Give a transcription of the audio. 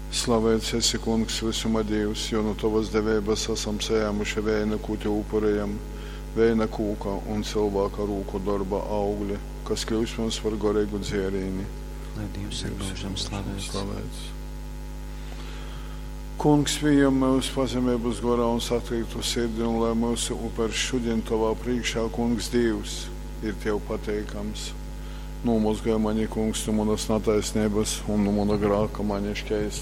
Slavēts esi, Kungs, visuma Dievs, jo no tavas devības esam saņēmuši vēja kūti upuriem, vēja kūka un cilvēka rūku darba augļi, kas kļūst mums par gorīgu dzērīni. Lai Dievs ir mūžam slavēts. Kungs, viņam mūsu pazemības gorā un satīktu sirdi, un lai mūsu upers šodien tavā priekšā, Kungs, Dievs, ir tev pateikams. Nomazgāj mani, Kungs, no manas netaisnības un no mana grāka mani šķēs.